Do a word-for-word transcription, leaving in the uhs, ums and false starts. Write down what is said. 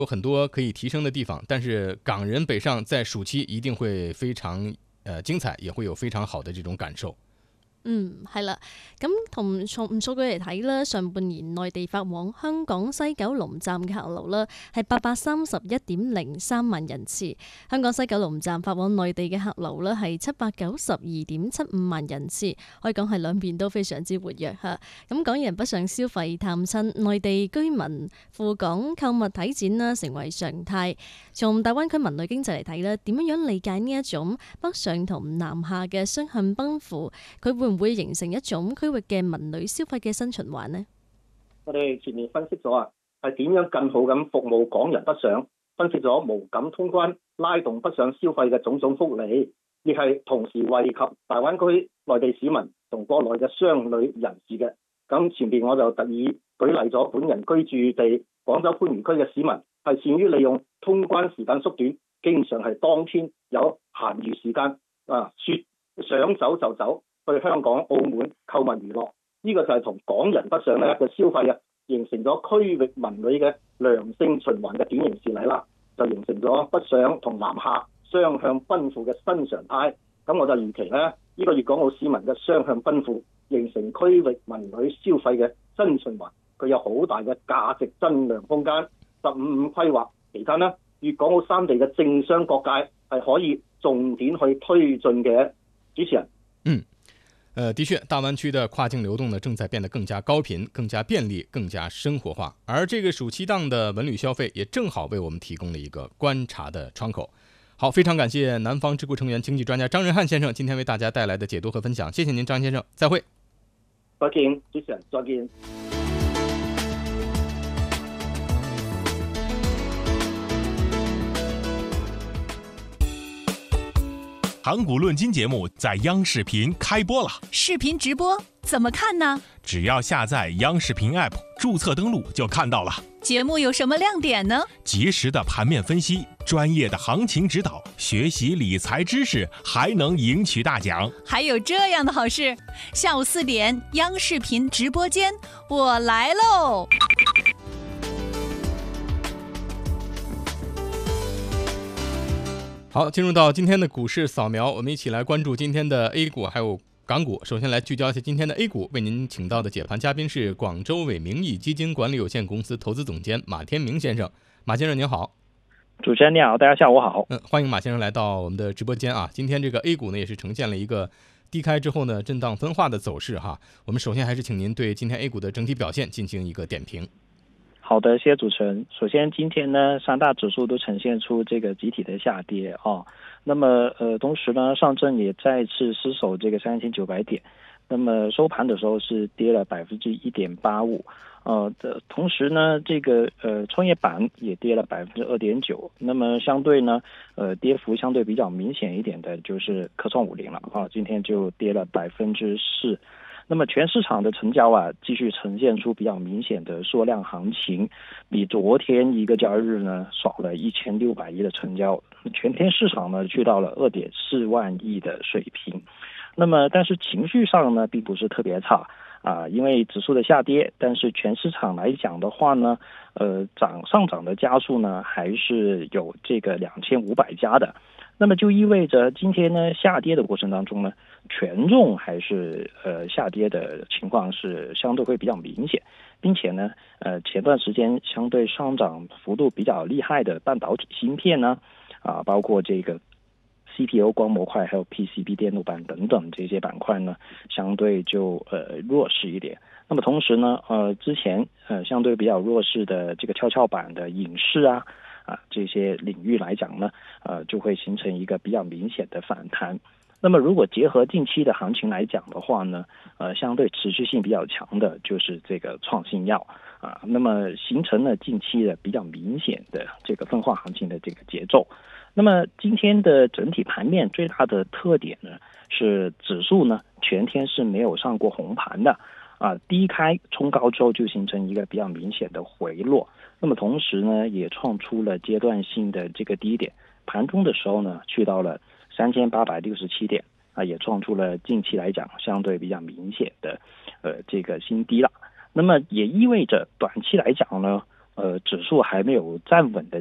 有很多可以提升的地方，但是港人北上在暑期一定会非常呃精彩，也会有非常好的这種感受。 嗯，係啦，咁同從數據嚟睇咧，上半年內地發往香港西九龍站嘅客流咧係八百三十一點零三萬人次，香港西九龍站發往內地嘅客流咧係七百九十二點七五萬人次，可以講係兩邊都非常之活躍嚇。咁港人北上消費探親，內地居民赴港購物體展啦，成為常態。從大灣區文旅經濟嚟睇咧，點樣樣理解呢一種北上同南下嘅雙向奔赴？佢會唔會形成一種區域嘅文旅消費嘅新循環呢？ 我哋前面分析咗啊，係點樣更好咁服務港人北上，分析咗無感通關拉動北上消費嘅種種福利，亦係同時惠及大灣區內地市民同國內嘅商旅人士嘅。咁前邊我就特意舉例咗本人居住地廣州番禺區嘅市民，係善於利用通關時間縮短，經常係當天有閒餘時間啊，說想走就走。去香港、澳門購物娛樂，呢、這個就係同港人北上咧嘅消費啊，形成咗區域文旅嘅良性循環嘅典型事例啦，就形成咗北上同南下雙向奔赴嘅新常態。咁我就預期咧，呢、這個粵港澳市民嘅雙向奔赴，形成區域文旅消費嘅新循環，佢有好大嘅價值增量空間。十五五規劃期間呢，粵港澳三地嘅政商各界係可以重點去推進嘅。主持人， 嗯。呃，的确，大湾区的跨境流动呢，正在变得更加高频、更加便利、更加生活化。而这个暑期档的文旅消费，也正好为我们提供了一个观察的窗口。好，非常感谢南方智库成员、经济专家张仁汉先生今天为大家带来的解读和分享，谢谢您，张先生，再会。 再见，主持人，再见。 盘古论金节目在央视频开播了， 视频直播怎么看呢？ 只要下载央视频 App， 注册登录就看到了。 节目有什么亮点呢？ 及时的盘面分析，专业的行情指导，学习理财知识，还能赢取大奖。 还有这样的好事，下午四点，央视频直播间，我来喽！ 好，进入到今天的股市扫描，我们一起来关注今天的 A 股还有港股。首先来聚焦一下今天的 A 股，为您请到的解盘嘉宾是广州伟名义基金管理有限公司投资总监马天明先生。马先生您好。 主持人你好，大家下午好。 嗯，欢迎马先生来到我们的直播间啊。今天这个 A 股呢也是呈现了一个低开之后呢震荡分化的走势哈。我们首先还是请您对今天 A 股的整体表现进行一个点评。 好的，谢谢主持人。首先，今天呢，三大指数都呈现出这个集体的下跌啊。那么，呃，同时呢，上证也再次失守这个三千九百点。那么收盘的时候是跌了百分之一点八五。呃的同时呢，这个呃创业板也跌了百分之二点九。那么相对呢，呃跌幅相对比较明显一点的就是科创五零了啊，今天就跌了百分之四。那么全市场的成交啊，继续呈现出比较明显的缩量行情，比昨天一个交易日呢少了一千六百亿的成交，全天市场呢去到了二点四万亿的水平。那么但是情绪上呢并不是特别差啊，因为指数的下跌，但是全市场来讲的话呢，呃涨上涨的家数呢还是有这个两千五百家的。那么就意味着今天呢下跌的过程当中呢，权重还是呃下跌的情况是相对会比较明显，并且呢呃前段时间相对上涨幅度比较厉害的半导体芯片呢啊，包括这个 C P U 光模块还有 P C B 电路板等等这些板块呢，相对就呃弱势一点。那么同时呢呃之前呃相对比较弱势的这个跷跷板的影视啊啊，这些领域来讲呢，呃，就会形成一个比较明显的反弹。那么，如果结合近期的行情来讲的话呢，呃，相对持续性比较强的就是这个创新药啊，那么形成了近期的比较明显的这个分化行情的这个节奏。那么今天的整体盘面最大的特点呢，是指数呢全天是没有上过红盘的啊，低开冲高之后就形成一个比较明显的回落。那么同时呢，也创出了阶段性的这个低点，盘中的时候呢，去到了三千八百六十七点啊，也创出了近期来讲相对比较明显的呃这个新低了。那么也意味着短期来讲呢， 呃指数还没有站稳的